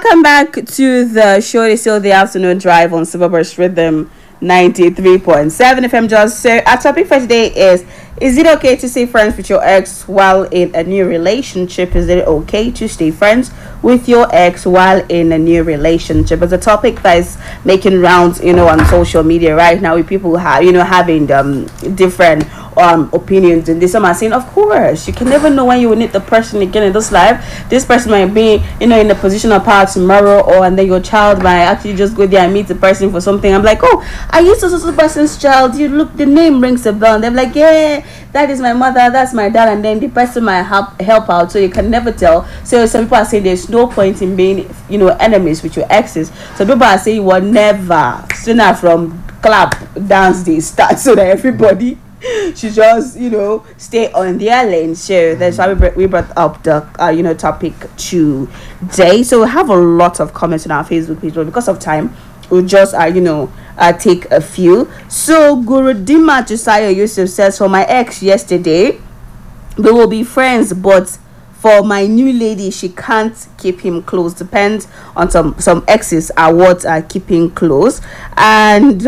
Welcome back to the show. It's still the afternoon drive on Suburbs Rhythm 93.7 FM. Just so our topic for today is it okay to stay friends with your ex while in a new relationship? Is it okay to stay friends with your ex while in a new relationship? It's a topic that is making rounds, on social media right now, with people having different opinions. And this some are saying, of course, you can never know when you will meet the person again in this life. This person might be, in a position of power tomorrow, and then your child might actually just go there and meet the person for something. I'm like, oh, I used to the person's child. You look, the name rings a bell. And they're like, yeah, that is my mother, that's my dad, and then the person might help out. So you can never tell. So some people are saying there's no point in being, enemies with your exes. So people are saying you will never sooner from clap dance they start, so that everybody should just stay on their lane. So that's why we brought up the topic today. So we have a lot of comments on our Facebook page, but because of time we'll just take a few. So Gurudima Josiah Yusuf says, for my ex yesterday we will be friends, but for my new lady she can't keep him close. Depends on some exes are what are keeping close. And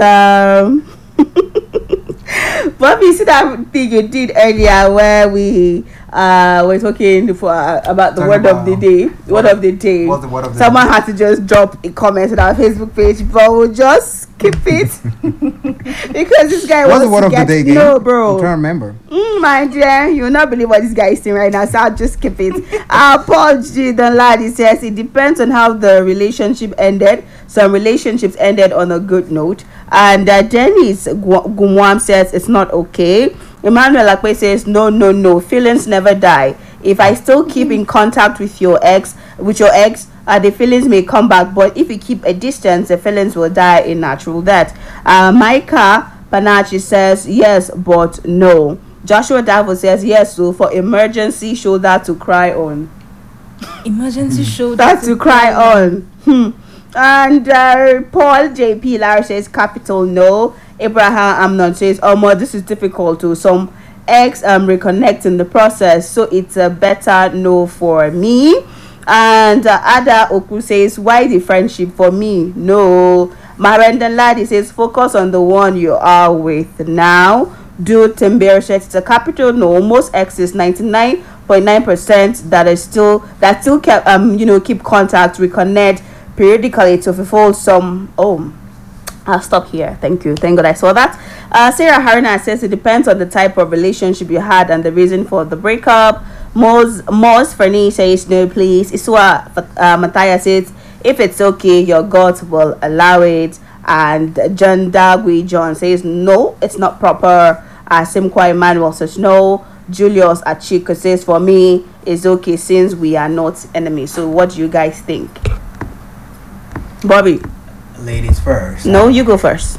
Bobby, you see that thing you did earlier where we were talking about the word of the day. Word of the day. What's the word of the Someone day? had to just drop a comment on our Facebook page, but we'll just skip it because this guy What's wants the word to of the get day again? no, bro. I'm trying to remember. My dear, you will not believe what this guy is saying right now, so I'll just skip it. Paul G. Dunladi says it depends on how the relationship ended. Some relationships ended on a good note. And Dennis Gumwam says it's not okay. Emmanuel Akwe says no, feelings never die. If I still keep in contact with your ex, the feelings may come back, but if you keep a distance, the feelings will die in natural death. Micah Panachi says yes, but no. Joshua Davo says yes, so for emergency shoulder to cry on. Emergency shoulder That's to cry on. And Paul JP Larry says capital no. Abraham Amnon says this is difficult to some ex reconnect in the process, so it's a better no for me. And Ada Oku says why the friendship? For me no. Marendan Ladi says focus on the one you are with now. Dude Timber says it's a capital no. Most exes 99.9% that still keep contact, reconnect periodically to fulfill some. I'll stop here. Thank you. Thank God I saw that. Sarah Harina says it depends on the type of relationship you had and the reason for the breakup. Moz Fernie says no please. Iswa Matthias says if it's okay your God will allow it. And John Dagui John says no, it's not proper. Simkwa Emmanuel says no. Julius Achiko says for me it's okay since we are not enemies. So what do you guys think? Bobby. Ladies first. No, you go first.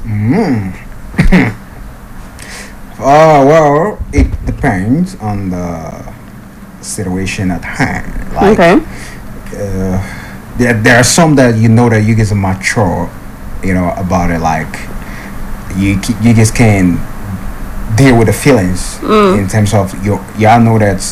Well, it depends on the situation at hand. Like, Okay. There are some that that you guys are mature, about it. Like, you guys can deal with the feelings in terms of y'all know that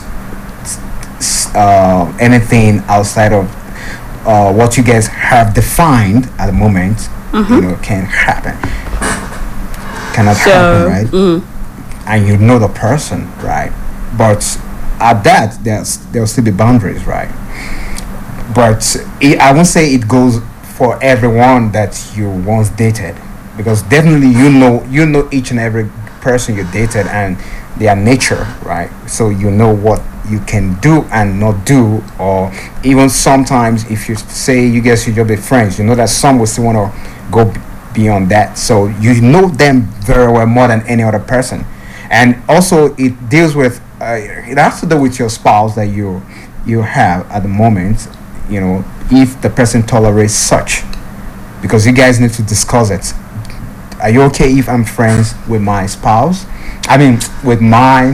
anything outside of what you guys have defined at the moment, can happen. Cannot happen, right? And the person, right? But at that, there'll still be boundaries, right? But I won't say it goes for everyone that you once dated, because definitely you know each and every person you dated and their nature, right? So you know what you can do and not do, or even sometimes if you say you guys should just be friends, that some will still want to go beyond that. So you know them very well more than any other person. And also it deals with it has to do with your spouse that you have at the moment, if the person tolerates such, because you guys need to discuss it. Are you okay if I'm friends with my spouse? I mean with my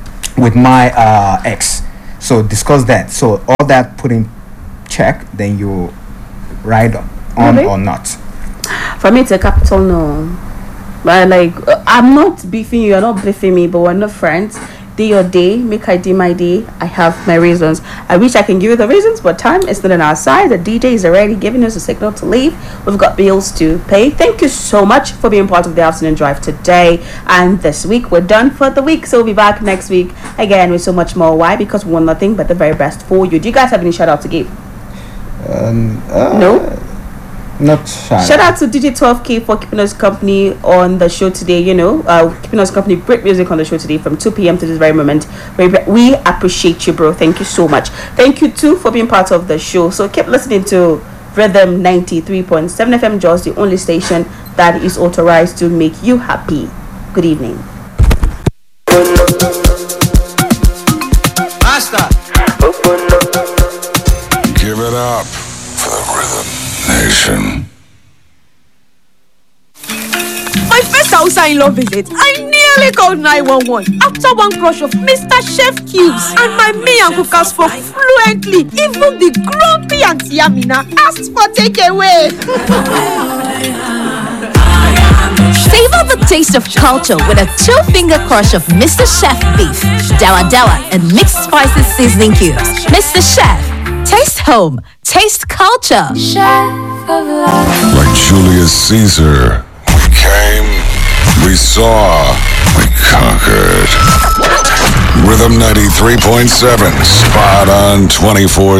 ex. So discuss that. So all that put in check, then you ride on Really? or not. For me, it's a capital no. But I'm not beefing you, you're not beefing me, but we're not friends. day your day, make I day my day. I have my reasons. I wish I can give you the reasons, but time is not on our side. The DJ is already giving us a signal to leave. We've got bills to pay. Thank you so much for being part of the afternoon drive today and this week. We're done for the week, so we'll be back next week again with so much more. Why? Because we want nothing but the very best for you. Do you guys have any shout out to give? No? Not shout out to DJ 12K for keeping us company on the show today. Keeping us company, great music on the show today from 2 p.m. to this very moment. We appreciate you, bro. Thank you so much. Thank you too for being part of the show. So keep listening to Rhythm 93.7 FM Jos, the only station that is authorized to make you happy. Good evening. Master, give it up for the Rhythm Nation. My first Hausa in-law visit, I nearly called 911 after one crush of Mr. Chef Cubes, and my me and cookers spoke fluently. Even the grumpy Auntie Amina asked for takeaway. Savor the taste of culture with a 2-finger crush of Mr. Chef beef, dawa dawa, and mixed spices seasoning cubes. Mr. Chef, taste home, taste culture. Chef of life. Like Julius Caesar, we came, we saw, we conquered. Rhythm 93.7, spot on 24/7.